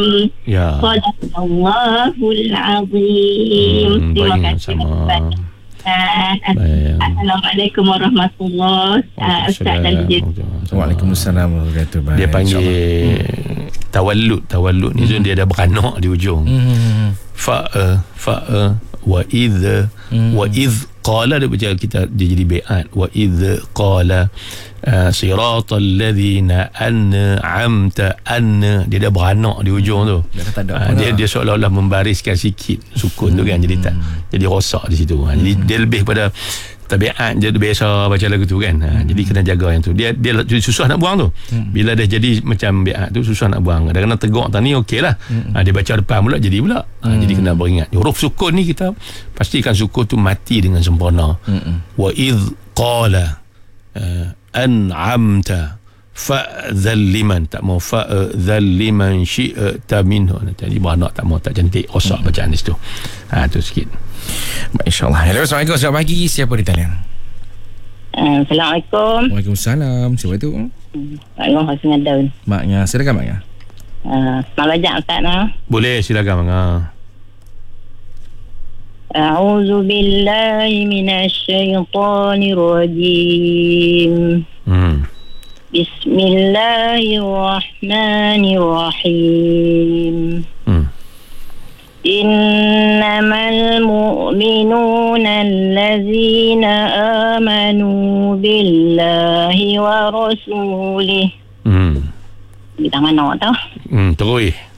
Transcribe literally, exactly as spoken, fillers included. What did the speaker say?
Ya. Sadaqallahul azim. Hmm, Terima baik, kasih sama. Ustaz. Uh, Baik. Assalamualaikum warahmatullahi wabarakatuh. Ustaz dan Jid. Waalaikumsalam warahmatullahi wabarakatuh. Dia panggil tawallud. Tawallud ni hmm. dia ada beranak di ujung. Hmm. Fa'a fa'a wa idh hmm. wa idh qala, dia baca kita dia jadi bi'at. Wa idh qala uh, siratal ladzina an'amta anna, dia ada beranak di ujung tu. Dia tak ada. Uh, dia dia seolah-olah membariskan sikit sukun hmm. tu kan, jadi tak jadi rosak di situ. Ha, jadi dia lebih pada tabiat je biasa baca lagu tu kan. Ha, hmm. Jadi kena jaga yang tu. Dia dia susah nak buang tu. Hmm. Bila dah jadi macam biat tu susah nak buang. Dah kena tegak tadi okeylah. Hmm. Ha, dia baca depan pula jadi pula. Ha, hmm. Jadi kena beringat. Huruf sukun ni kita pastikan sukun tu mati dengan sempurna. Hmm. Wa idh qala uh, an'amta fa'dhal liman, tak mau fa'dhal liman syi'ta minhu. Jadi beranak tak mau, tak cantik, rosak hmm. bacaan di situ. Ha, tu sikit. InsyaAllah. Hello, Assalamualaikum. Selamat pagi. Siapa di talian? Uh, Assalamualaikum. Waalaikumsalam. Siapa tu? Mak Long Hasina Daun. Maknya, silakan maknya. Uh, Selamat ajak Ustaz nah. Boleh, silakan Manga. A'udzu billahi minasy syaithanir rajim. Hmm. Bismillahirrahmanirrahim. Hmm. Innamal mu'minuna allazina amanu billahi wa rasulih. Hmm. Di tangan awak tau. Hmm, terus.